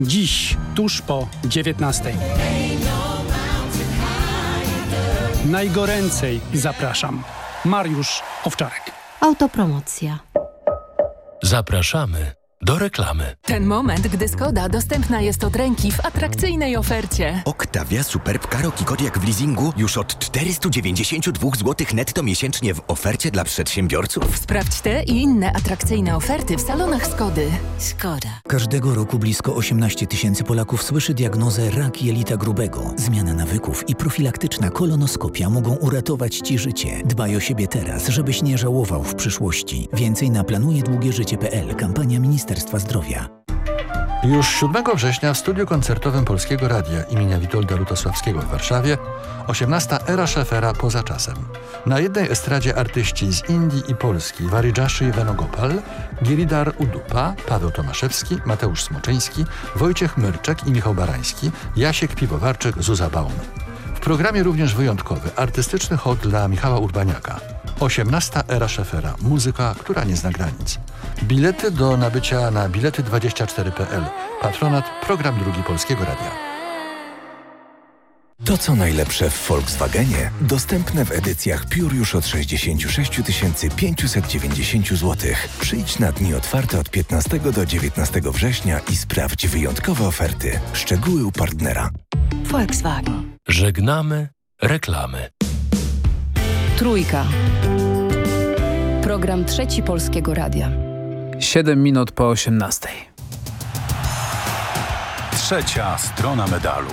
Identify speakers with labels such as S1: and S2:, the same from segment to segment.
S1: Dziś, tuż po 19:00. Najgoręcej zapraszam. Mariusz Owczarek.
S2: Autopromocja.
S3: Zapraszamy do reklamy.
S4: Ten moment, gdy Skoda dostępna jest od ręki w atrakcyjnej ofercie.
S5: Octavia Superb Karoq i Kodiaq w leasingu już od 492 zł netto miesięcznie w ofercie dla przedsiębiorców.
S4: Sprawdź te i inne atrakcyjne oferty w salonach Skody.
S2: Skoda.
S6: Każdego roku blisko 18 000 Polaków słyszy diagnozę rak jelita grubego. Zmiana nawyków i profilaktyczna kolonoskopia mogą uratować Ci życie. Dbaj o siebie teraz, żebyś nie żałował w przyszłości. Więcej na planujedługieżycie.pl. Kampania Ministerstwa Zdrowia.
S7: Już 7 września w studiu koncertowym Polskiego Radia imienia Witolda Lutosławskiego w Warszawie 18. Era Schaeffera poza czasem. Na jednej estradzie artyści z Indii i Polski Waridżaszy Venugopal, Giridhar Udupa, Paweł Tomaszewski, Mateusz Smoczyński, Wojciech Myrczek i Michał Barański, Jasiek Piwowarczyk, Zuza Baum. W programie również wyjątkowy, artystyczny hołd dla Michała Urbaniaka. 18. Era Schaeffera. Muzyka, która nie zna granic. Bilety do nabycia na bilety24.pl. Patronat Program Drugi Polskiego Radia.
S8: To co najlepsze w Volkswagenie dostępne w edycjach Pure już od 66 590 zł. Przyjdź na dni otwarte od 15 do 19 września i sprawdź wyjątkowe oferty. Szczegóły u partnera.
S2: Volkswagen.
S3: Żegnamy reklamy.
S9: Trójka. Program Trzeci Polskiego Radia.
S10: 7 minut po 18:00.
S11: Trzecia strona medalu.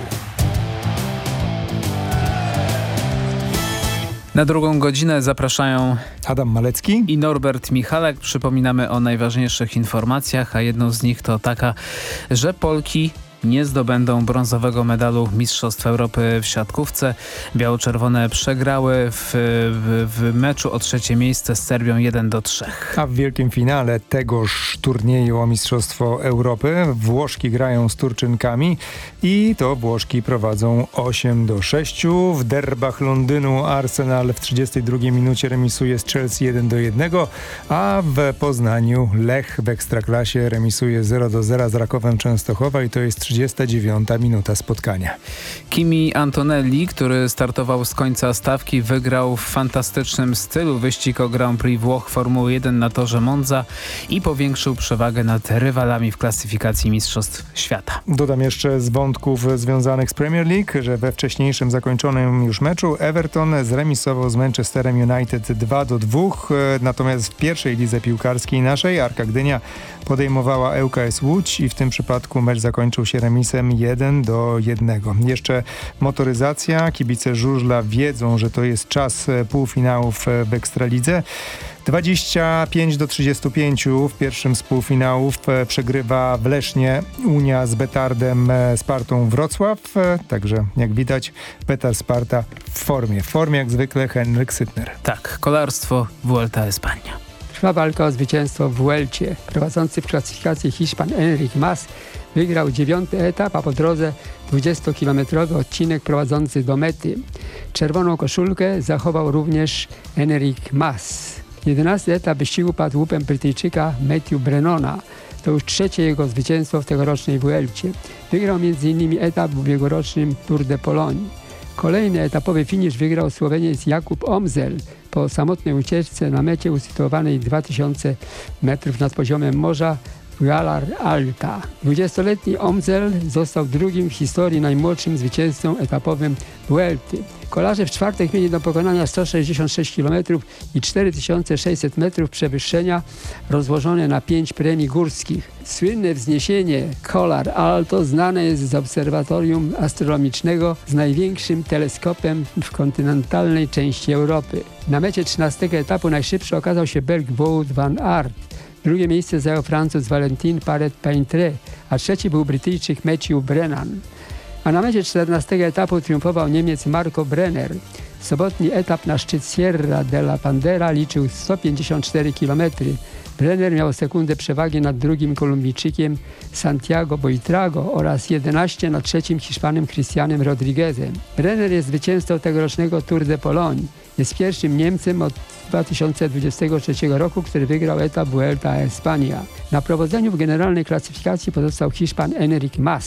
S10: Na drugą godzinę zapraszają
S12: Adam Malecki
S10: i Norbert Michalek. Przypominamy o najważniejszych informacjach, a jedną z nich to taka, że Polki nie zdobędą brązowego medalu Mistrzostw Europy w siatkówce. Biało-czerwone przegrały w meczu o trzecie miejsce z Serbią 1-3.
S12: A w wielkim finale tegoż turnieju o Mistrzostwo Europy Włoszki grają z Turczynkami i to Włoszki prowadzą 8-6. W derbach Londynu Arsenal w 32 minucie remisuje z Chelsea 1-1, a w Poznaniu Lech w Ekstraklasie remisuje 0-0 z Rakowem Częstochowa i to jest 39 minuta spotkania.
S10: Kimi Antonelli, który startował z końca stawki, wygrał w fantastycznym stylu wyścig o Grand Prix Włoch Formuły 1 na torze Monza i powiększył przewagę nad rywalami w klasyfikacji Mistrzostw Świata.
S12: Dodam jeszcze z wątków związanych z Premier League, że we wcześniejszym zakończonym już meczu Everton zremisował z Manchesterem United 2-2, natomiast w pierwszej lidze piłkarskiej naszej Arka Gdynia podejmowała ŁKS Łódź i w tym przypadku mecz zakończył się remisem 1-1. Jeszcze motoryzacja. Kibice żużla wiedzą, że to jest czas półfinałów w Ekstralidze. 25-35 w pierwszym z półfinałów przegrywa w Lesznie Unia z Betardem Spartą Wrocław. Także jak widać Betar Sparta w formie jak zwykle Henryk Sytner.
S10: Tak, kolarstwo Vuelta Espania.
S13: Trwa walka o zwycięstwo w Vuelcie. Prowadzący w klasyfikacji Hiszpan Enric Mas wygrał 9. etap, a po drodze 20-kilometrowy odcinek prowadzący do mety. Czerwoną koszulkę zachował również Enric Mas. 11. etap wyścigu padł łupem Brytyjczyka Matthew Brennona. To już trzecie jego zwycięstwo w tegorocznej Vuelcie. Wygrał m.in. etap w ubiegłorocznym Tour de Pologne. Kolejny etapowy finisz wygrał Słoweniec Jakub Omzel po samotnej ucieczce na mecie usytuowanej 2000 metrów nad poziomem morza w Galar Alta. 20-letni Omzel został drugim w historii najmłodszym zwycięzcą etapowym Vuelty. Kolarze w czwartek mieli do pokonania 166 km i 4600 metrów przewyższenia rozłożone na 5 premii górskich. Słynne wzniesienie Galar Alto znane jest z obserwatorium astronomicznego z największym teleskopem w kontynentalnej części Europy. Na mecie 13 etapu najszybszy okazał się Belg Wout van Aert. Drugie miejsce zajął Francuz Valentin Paret-Paintré, a trzeci był Brytyjczyk Matthew Brennan. A na mecie 14 etapu triumfował Niemiec Marco Brenner. Sobotni etap na szczyt Sierra de la Bandera liczył 154 km. Brenner miał sekundę przewagi nad drugim Kolumbijczykiem Santiago Buitrago oraz 11 nad trzecim Hiszpanem Cristianem Rodriguezem. Brenner jest zwycięzcą tegorocznego Tour de Pologne. Jest pierwszym Niemcem od 2023 roku, który wygrał etap Vuelta a España. Na prowadzeniu w generalnej klasyfikacji pozostał Hiszpan Enric Mas.